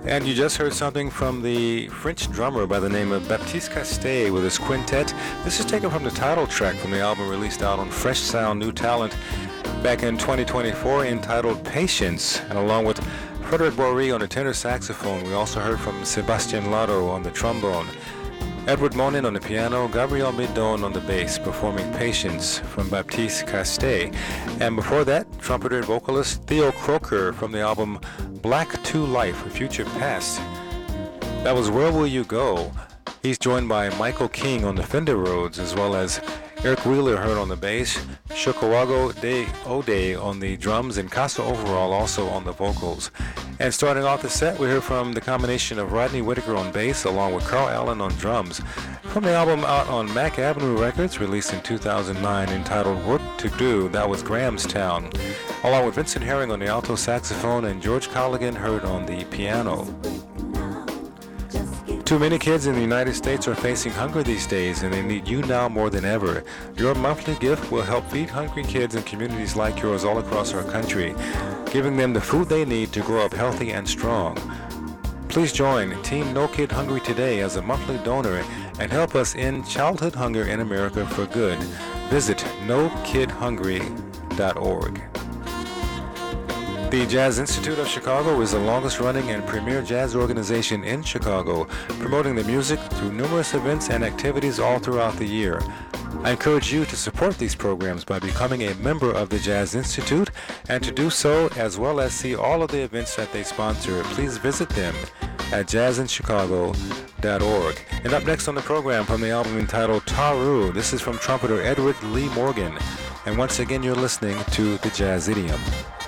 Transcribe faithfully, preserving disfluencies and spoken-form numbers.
And you just heard something from the French drummer by the name of Baptiste Castet with his quintet. This is taken from the title track from the album released out on Fresh Sound New Talent back in twenty twenty-four, entitled Patience. And along with Frederic Bory on the tenor saxophone, we also heard from Sébastien Lotto on the trombone, Edward Monin on the piano, Gabriel Midon on the bass, performing Patience from Baptiste Castet. And before that, trumpeter and vocalist Theo Croker from the album Black to Life, A Future Past. That was Where Will You Go? He's joined by Michael King on the Fender Rhodes, as well as Eric Wheeler heard on the bass, Shokowago de Ode on the drums, and Casa Overall also on the vocals. And starting off the set, we heard from the combination of Rodney Whitaker on bass along with Carl Allen on drums from the album out on Mack Avenue Records, released in two thousand nine, entitled Work to Do. That was Grahamstown, along with Vincent Herring on the alto saxophone and George Colligan heard on the piano. Too many kids in the United States are facing hunger these days, and they need you now more than ever. Your monthly gift will help feed hungry kids in communities like yours all across our country, giving them the food they need to grow up healthy and strong. Please join Team No Kid Hungry today as a monthly donor and help us end childhood hunger in America for good. Visit no kid hungry dot org. The Jazz Institute of Chicago is the longest-running and premier jazz organization in Chicago, promoting the music through numerous events and activities all throughout the year. I encourage you to support these programs by becoming a member of the Jazz Institute, and to do so, as well as see all of the events that they sponsor, please visit them at jazz in chicago dot org. And up next on the program, from the album entitled Taru, this is from trumpeter Edward Lee Morgan. And once again, you're listening to the Jazz Idiom.